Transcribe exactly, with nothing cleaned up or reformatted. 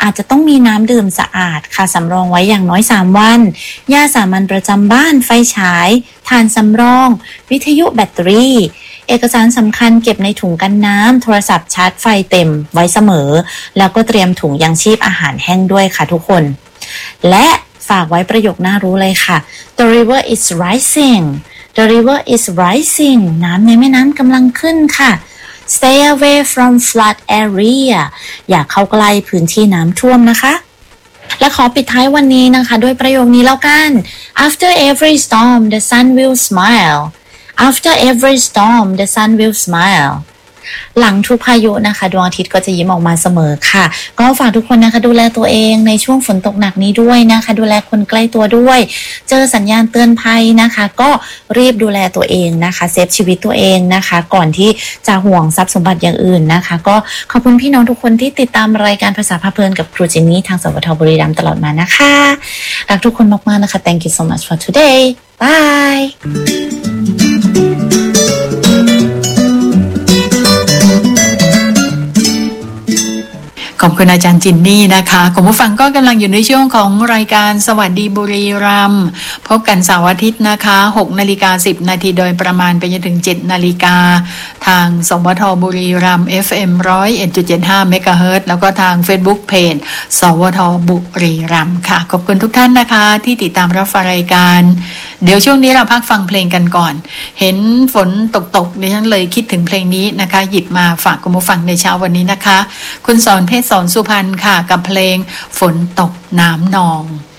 อาจจะต้องมีน้ำดื่มสะอาดค่ะสำรองไว้อย่างน้อยสามวันยาสามัญประจำบ้านไฟฉายถ่านสำรองวิทยุแบตเตอรี่เอกสารสำคัญเก็บในถุงกันน้ำโทรศัพท์ชาร์จไฟเต็มไว้เสมอแล้วก็เตรียมถุงยังชีพอาหารแห้งด้วยค่ะทุกคนและฝากไว้ประโยคน่ารู้เลยค่ะ The river is rising The river is rising น้ำในแม่น้ำกำลังขึ้นค่ะ Stay away from flood area อย่าเข้าใกล้พื้นที่น้ำท่วมนะคะและขอปิดท้ายวันนี้นะคะด้วยประโยคนี้แล้วกัน After every storm the sun will smile After every storm the sun will smile หลังทุกพายุนะคะดวงอาทิตย์ก็จะยิ้มออกมาเสมอค่ะก็ฝากทุกคนนะคะดูแลตัวเองในช่วงฝนตกหนักนี้ด้วยนะคะดูแลคนใกล้ตัวด้วยเจอสัญญาณเตือนภัยนะคะก็รีบดูแลตัวเองนะคะเซฟชีวิตตัวเองนะคะก่อนที่จะห่วงทรัพย์สมบัติอย่างอื่นนะคะก็ขอบคุณพี่น้องทุกคนที่ติดตามรายการภาษาพาเพลินกับครูจินนี่ทางสวทบุรีรัมย์ตลอดมานะคะรักทุกคนมากๆนะคะ Thank you so much for today bye ขอบคุณอาจารย์จินนี่นะคะคุณผู้ฟังก็กำลังอยู่ในช่วงของรายการสวัสดีบุรีรัมย์พบกันเสาร์อาทิตย์นะคะหกนาฬิกาสิบนาทีโดยประมาณไปจนถึงเจ็ดนาฬิกาทางสวทบุรีรัมย์ เอฟ เอ็ม หนึ่งศูนย์เอ็ดจุดเจ็ดห้า เมกะเฮิรตซ์แล้วก็ทาง Facebook Page สวทบุรีรัมย์ค่ะขอบคุณทุกท่านนะคะที่ติดตามรับฟังรายการเดี๋ยวช่วงนี้เราพักฟังเพลงกันก่อนเห็นฝนตกๆดิฉันเลยคิดถึงเพลงนี้นะคะหยิบมาฝากคุณผู้ฟังในเช้าวันนี้นะคะคุณสอนเพชรสอนสุพรรณค่ะกับเพลงฝนตกน้ำนอง